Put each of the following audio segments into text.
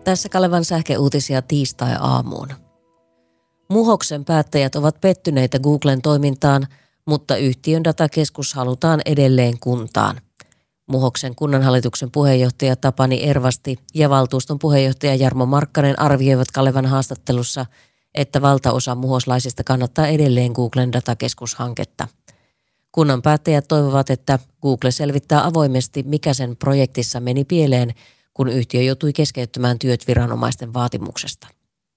Tässä Kalevan sähkeuutisia tiistai-aamuun. Muhoksen päättäjät ovat pettyneitä Googlen toimintaan, mutta yhtiön datakeskus halutaan edelleen kuntaan. Muhoksen kunnanhallituksen puheenjohtaja Tapani Ervasti ja valtuuston puheenjohtaja Jarmo Markkanen arvioivat Kalevan haastattelussa, että valtaosa muhoslaisista kannattaa edelleen Googlen datakeskushanketta. Kunnan päättäjät toivovat, että Google selvittää avoimesti, mikä sen projektissa meni pieleen, kun yhtiö joutui keskeyttämään työt viranomaisten vaatimuksesta.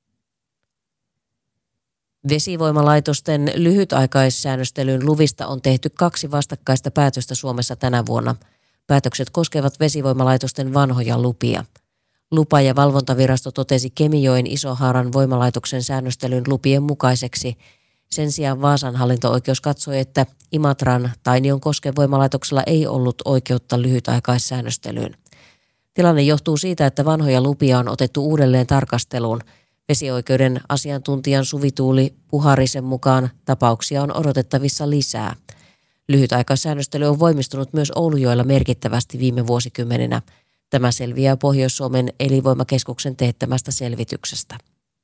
Vesivoimalaitosten lyhytaikaissäännöstelyn luvista on tehty 2 vastakkaista päätöstä Suomessa tänä vuonna. Päätökset koskevat vesivoimalaitosten vanhoja lupia. Lupa- ja valvontavirasto totesi Kemijoen Isohaaran voimalaitoksen säännöstelyn lupien mukaiseksi. Sen sijaan Vaasan hallinto-oikeus katsoi, että Imatran Tainionkosken voimalaitoksella ei ollut oikeutta lyhytaikaissäännöstelyyn. Tilanne johtuu siitä, että vanhoja lupia on otettu uudelleen tarkasteluun. Vesioikeuden asiantuntijan Suvi-Tuuli Puharisen mukaan tapauksia on odotettavissa lisää. Lyhytaikaissäännöstely on voimistunut myös Oulujoella merkittävästi viime vuosikymmeninä. Tämä selviää Pohjois-Suomen elinvoimakeskuksen teettämästä selvityksestä.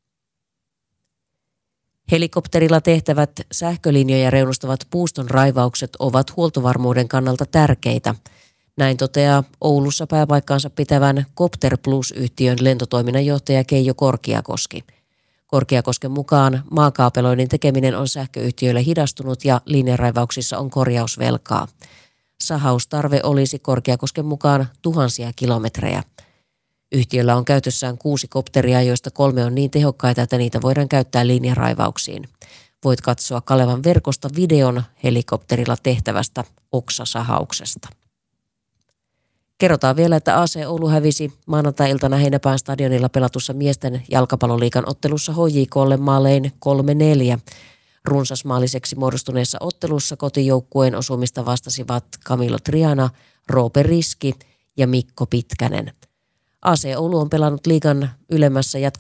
Helikopterilla tehtävät sähkölinjoja reunustavat puuston raivaukset ovat huoltovarmuuden kannalta tärkeitä. Näin toteaa Oulussa pääpaikkaansa pitävän Copter Plus-yhtiön lentotoiminnan johtaja Keijo Korkiakoski. Korkiakosken mukaan maakaapeloinnin tekeminen on sähköyhtiöille hidastunut ja linjaraivauksissa on korjausvelkaa. Sahaustarve olisi Korkiakosken mukaan tuhansia kilometrejä. Yhtiöllä on käytössään 6 kopteria, joista 3 on niin tehokkaita, että niitä voidaan käyttää linjaraivauksiin. Voit katsoa Kalevan verkosta videon helikopterilla tehtävästä oksasahauksesta. Kerrotaan vielä, että AC Oulu hävisi maanantai-iltana Heinäpään stadionilla pelatussa miesten jalkapalloliigan ottelussa HJK:lle maalein 3-4. Runsasmaaliseksi muodostuneessa ottelussa kotijoukkueen osumista vastasivat Camilo Triana, Roope Riski ja Mikko Pitkänen. AC Oulu on pelannut liigan ylemmässä